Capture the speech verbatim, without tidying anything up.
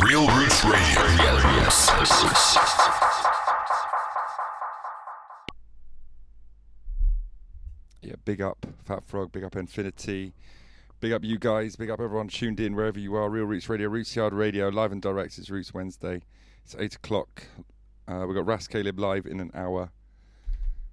Real Roots Radio. Yes. Yeah, big up Fat Frog, big up Infinity, big up you guys, big up everyone tuned in wherever you are. Real Roots Radio, Roots Yard Radio, live and direct. It's Roots Wednesday. It's eight o'clock. Uh, we've got Ras Caleb live in an hour.